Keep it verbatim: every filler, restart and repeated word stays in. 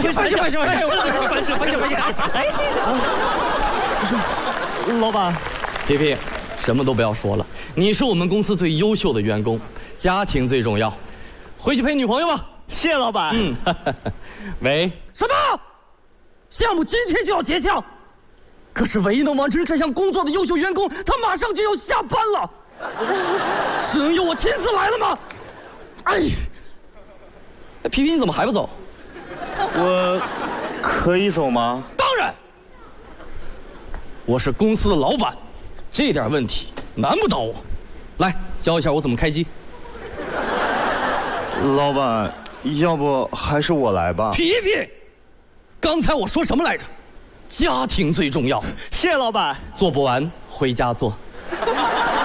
行，放心，放心，放心，放心，放心，放心。 老板， 皮皮，什么都不要说了，你是我们公司最优秀的员工，家庭最重要，回去陪女朋友吧。 谢谢老板。 嗯，喂， 什么？项目今天就要结项，可是唯一能完成这项工作的优秀员工，他马上就要下班了，只能由我亲自来了吗？哎， 皮皮，你怎么还不走？ 我可以走吗？ 当然， 我是公司的老板，这点问题难不倒我。来，教一下我怎么开机。 老板，要不还是我来吧。 皮皮，刚才我说什么来着？家庭最重要。 谢谢老板。 做不完回家做。